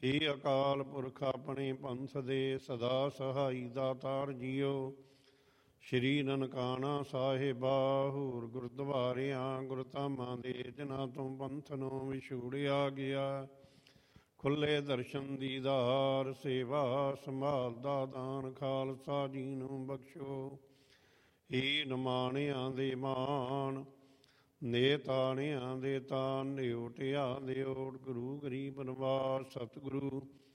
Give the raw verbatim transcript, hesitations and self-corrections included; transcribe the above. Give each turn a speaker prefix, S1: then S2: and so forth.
S1: ਏ ਅਕਾਲ ਪੁਰਖ ਆਪਣੇ ਪੰਥ ਦੇ ਸਦਾ ਸਹਾਈ ਦਾਤਾਰ ਜੀਓ। ਸ਼੍ਰੀ ਨਨਕਾਣਾ ਸਾਹਿਬਾ ਹੋਰ ਗੁਰਦੁਆਰਿਆਂ ਗੁਰਧਾਮਾਂ ਦੇ ਜਿਨ੍ਹਾਂ ਤੋਂ ਪੰਥ ਨੂੰ ਵਿਛੋੜਿਆ ਗਿਆ। ਖੁੱਲੇ ਦਰਸ਼ਨ ਦੀਦਾਰ ਸੇਵਾ ਸੰਭਾਲ ਦਾ ਦਾਨ ਖਾਲਸਾ ਜੀ ਨੂੰ ਬਖਸ਼ੋ। ਏ ਨਿਮਾਣਿਆਂ ਦੇ ਮਾਣ ਨੇ ਤਾਣਿਆਂ ਦੇ ਤਾਣ ਨਿਓਟਿਆਂ ਦੇ ਓਟ ਗੁਰੂ ਗਰੀਬ ਨਿਵਾਸ ਸਤਿਗੁਰੂ